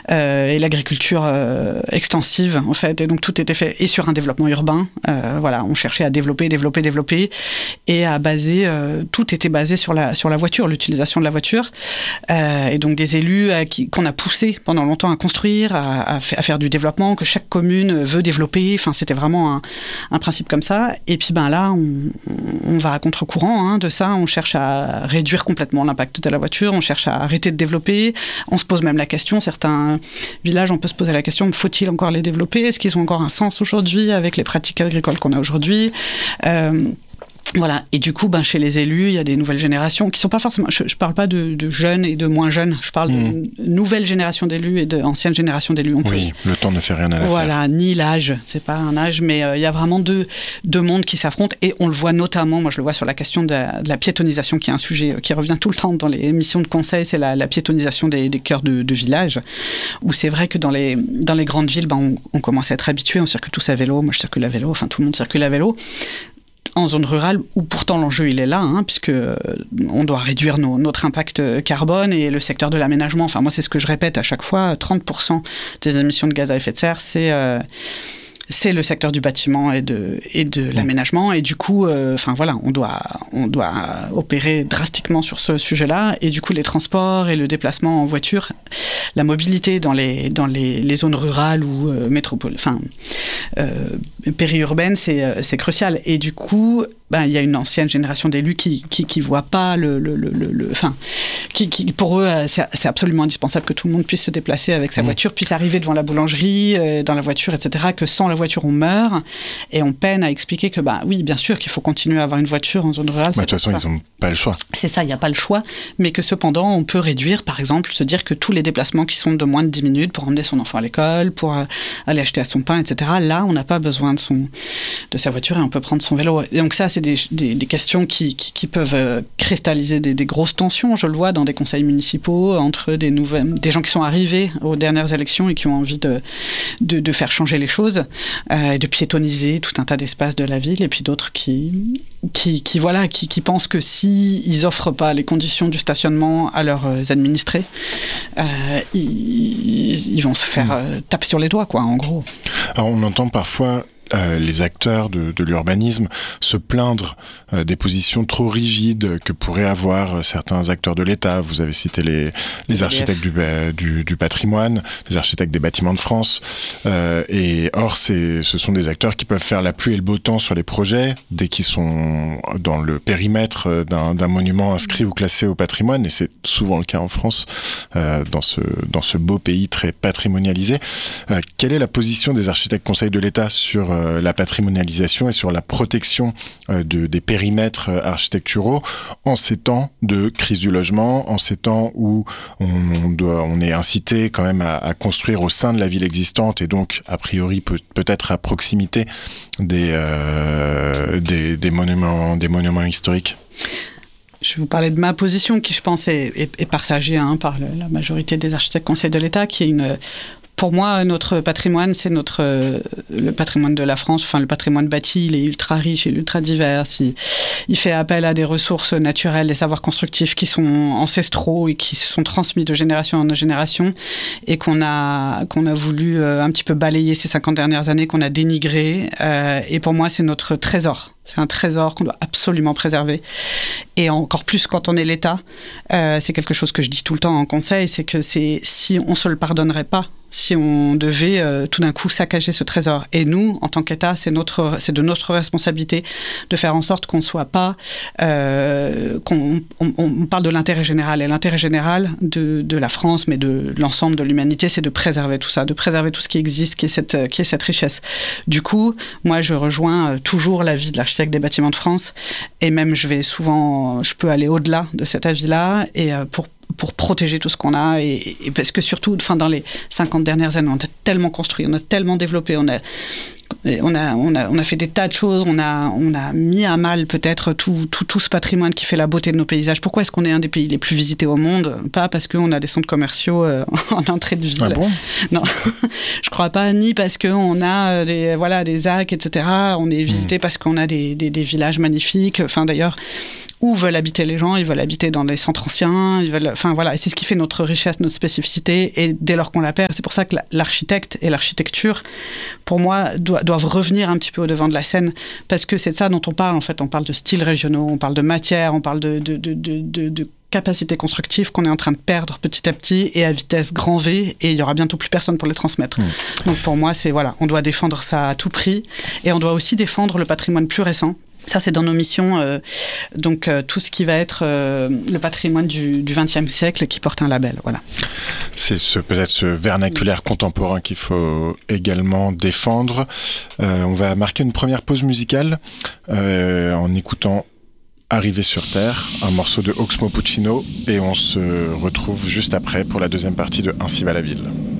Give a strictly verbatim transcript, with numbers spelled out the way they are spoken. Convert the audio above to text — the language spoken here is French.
euh, et l'agriculture euh, extensive, en fait. Et donc, tout était fait et sur un développement urbain. Euh, voilà, on cherchait à développer, développer, développer et à baser, euh, tout était basé sur la, sur la voiture, l'utilisation de la voiture. Euh, et donc, des élus à qui, qu'on a poussé pendant longtemps à construire, à, à, f- à faire du développement, que chaque commune veut développer. Enfin, c'était vraiment un, un principe comme ça. Et puis, ben là, on, on va à contre-courant hein, de ça. On cherche à réduire complètement l'impact de la voiture. On cherche à arrêter de développer. On se pose même la question, certains villages, on peut se poser la question, faut-il encore les développer ? Est-ce qu'ils ont encore un sens aujourd'hui avec les pratiques agricoles qu'on a aujourd'hui ? euh, Voilà. Et du coup, ben, chez les élus, il y a des nouvelles générations qui sont pas forcément... Je ne parle pas de, de jeunes et de moins jeunes. Je parle mmh. de nouvelles générations d'élus et d'anciennes générations d'élus. On oui, peut... le temps ne fait rien à l'affaire. Voilà, ni l'âge. C'est pas un âge, mais euh, il y a vraiment deux, deux mondes qui s'affrontent. Et on le voit notamment, moi je le vois sur la question de la, de la piétonisation, qui est un sujet qui revient tout le temps dans les missions de conseil. C'est la, la piétonisation des, des cœurs de, de village. Où c'est vrai que dans les, dans les grandes villes, ben, on, on commence à être habitué. On circule tous à vélo. Moi je circule à vélo. Enfin, tout le monde circule à vélo. En zone rurale, où pourtant l'enjeu il est là, hein, puisque on doit réduire nos, notre impact carbone et le secteur de l'aménagement. Enfin, moi, c'est ce que je répète à chaque fois, trente pour cent des émissions de gaz à effet de serre, c'est... Euh, c'est le secteur du bâtiment et de, et de l'aménagement. Et du coup, euh, enfin voilà, on doit, on doit opérer drastiquement sur ce sujet-là. Et du coup, les transports et le déplacement en voiture, la mobilité dans les, dans les, les zones rurales ou euh, métropoles, enfin, euh, périurbaines, c'est, c'est crucial. Et du coup, ben, il y a une ancienne génération d'élus qui qui, qui voient pas le... le, le, le enfin, qui, qui, pour eux, c'est, c'est absolument indispensable que tout le monde puisse se déplacer avec sa mmh. voiture, puisse arriver devant la boulangerie, euh, dans la voiture, et cetera, que sans la voiture, on meurt. Et on peine à expliquer que, bah, oui, bien sûr qu'il faut continuer à avoir une voiture en zone rurale. Bah, de toute façon, ils n'ont pas le choix. C'est ça, il n'y a pas le choix. Mais que cependant, on peut réduire, par exemple, se dire que tous les déplacements qui sont de moins de dix minutes pour emmener son enfant à l'école, pour euh, aller acheter à son pain, et cetera, là, on n'a pas besoin de, son, de sa voiture et on peut prendre son vélo. Et donc ça, c'est des, des, des questions qui, qui, qui peuvent euh, cristalliser des, des grosses tensions. Je le vois dans des conseils municipaux, entre des, nouvelles, des gens qui sont arrivés aux dernières élections et qui ont envie de, de, de faire changer les choses, euh, et de piétoniser tout un tas d'espaces de la ville, et puis d'autres qui, qui, qui, voilà, qui, qui pensent que si ils offrent pas les conditions du stationnement à leurs administrés, euh, ils, ils vont se faire euh, taper sur les doigts, quoi, en gros. Alors on entend parfois Euh, les acteurs de, de l'urbanisme se plaindre euh, des positions trop rigides que pourraient avoir certains acteurs de l'État. Vous avez cité les, les architectes du, du, du patrimoine, les architectes des bâtiments de France. Euh, et or, c'est, ce sont des acteurs qui peuvent faire la pluie et le beau temps sur les projets dès qu'ils sont dans le périmètre d'un, d'un monument inscrit ou classé au patrimoine. Et c'est souvent le cas en France, euh, dans, ce, dans ce beau pays très patrimonialisé. Euh, quelle est la position des architectes conseils de l'État sur euh, la patrimonialisation et sur la protection euh, de, des périmètres architecturaux en ces temps de crise du logement, en ces temps où on, doit, on est incité quand même à, à construire au sein de la ville existante et donc a priori peut, peut-être à proximité des, euh, des, des, monuments, des monuments historiques? Je vais vous parler de ma position qui, je pense, est, est, est partagée hein, par le, la majorité des architectes conseils de l'État, qui est une... Pour moi, notre patrimoine, c'est notre, euh, le patrimoine de la France. Enfin, le patrimoine bâti, il est ultra riche, il est ultra divers. Il, il fait appel à des ressources naturelles, des savoirs constructifs qui sont ancestraux et qui se sont transmis de génération en génération et qu'on a, qu'on a voulu euh, un petit peu balayer ces cinquante dernières années, qu'on a dénigré. Euh, et pour moi, c'est notre trésor. C'est un trésor qu'on doit absolument préserver. Et encore plus quand on est l'État, euh, c'est quelque chose que je dis tout le temps en conseil, c'est que c'est, si on ne se le pardonnerait pas, si on devait euh, tout d'un coup saccager ce trésor. Et nous, en tant qu'État, c'est, notre, c'est de notre responsabilité de faire en sorte qu'on ne soit pas... Euh, qu'on on, on parle de l'intérêt général. Et l'intérêt général de, de la France, mais de l'ensemble de l'humanité, c'est de préserver tout ça, de préserver tout ce qui existe, qui est cette, qui est cette richesse. Du coup, moi, je rejoins toujours l'avis de l'architecte des bâtiments de France. Et même, je vais souvent... Je peux aller au-delà de cet avis-là et euh, pour pour protéger tout ce qu'on a et, et parce que surtout enfin dans les cinquante dernières années on a tellement construit, on a tellement développé, on a on a on a on a fait des tas de choses, on a on a mis à mal peut-être tout tout tout ce patrimoine qui fait la beauté de nos paysages. Pourquoi est-ce qu'on est un des pays les plus visités au monde? Pas parce qu'on a des centres commerciaux euh, en entrée de ville. Ah bon? Non, je crois pas, ni parce qu'on a des voilà des A C, et cetera. On est visité mmh. parce qu'on a des, des des villages magnifiques. Enfin d'ailleurs. où veulent habiter les gens. Ils veulent habiter dans des centres anciens. Ils veulent, enfin voilà, et c'est ce qui fait notre richesse, notre spécificité. Et dès lors qu'on la perd, c'est pour ça que l'architecte et l'architecture, pour moi, doivent, doivent revenir un petit peu au devant de la scène, parce que c'est de ça dont on parle. En fait, on parle de styles régionaux, on parle de matière, on parle de, de, de, de, de, de capacités constructives qu'on est en train de perdre petit à petit et à vitesse grand V, et il y aura bientôt plus personne pour les transmettre. Mmh. Donc pour moi, c'est voilà, on doit défendre ça à tout prix, et on doit aussi défendre le patrimoine plus récent. Ça, c'est dans nos missions, euh, donc euh, tout ce qui va être euh, le patrimoine du vingtième siècle qui porte un label. Voilà. C'est ce, peut-être ce vernaculaire contemporain qu'il faut également défendre. Euh, on va marquer une première pause musicale euh, en écoutant Arrivé sur Terre, un morceau de Oxmo Puccino, et on se retrouve juste après pour la deuxième partie de Ainsi va la ville.